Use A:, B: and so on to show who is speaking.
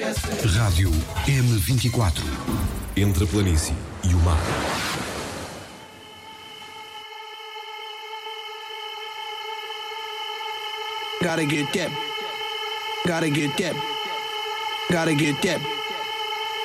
A: Rádio M24.
B: Entre a planície e o mar.
C: Gotta get that. Gotta get that. Gotta get that.